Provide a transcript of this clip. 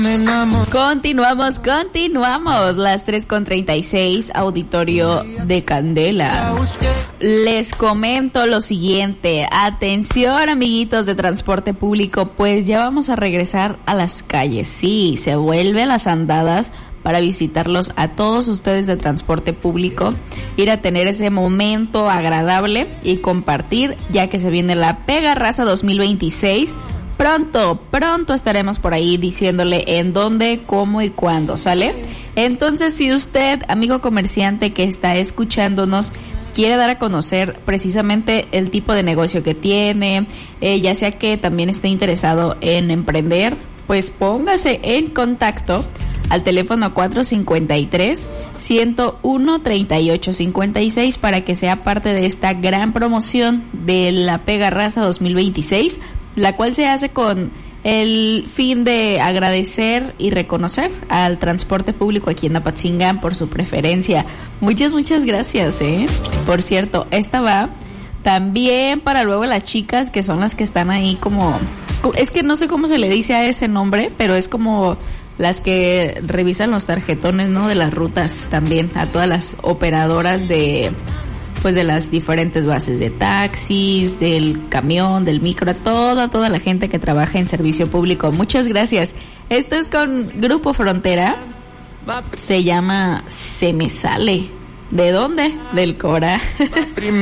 Continuamos, las 3:36, auditorio de Candela. Les comento lo siguiente, atención amiguitos de transporte público, pues ya vamos a regresar a las calles, sí, se vuelven las andadas para visitarlos a todos ustedes de transporte público, ir a tener ese momento agradable y compartir, ya que se viene la Pega Raza 2026. Pronto estaremos por ahí diciéndole en dónde, cómo y cuándo, ¿sale? Entonces, si usted, amigo comerciante que está escuchándonos, quiere dar a conocer precisamente el tipo de negocio que tiene, ya sea que también esté interesado en emprender, pues póngase en contacto al teléfono 453-101-3856 para que sea parte de esta gran promoción de la Pega Raza 2026, la cual se hace con el fin de agradecer y reconocer al transporte público aquí en Apatzingán por su preferencia. Muchas gracias, Por cierto, esta va también para luego las chicas que son las que están ahí como... Es que no sé cómo se le dice a ese nombre, pero es como las que revisan los tarjetones, ¿no? De las rutas también, a todas las operadoras de... pues de las diferentes bases de taxis, del camión, del micro, a toda la gente que trabaja en servicio público. Muchas gracias. Esto es con Grupo Frontera. Se llama Se Me Sale. ¿De dónde? Del Cora.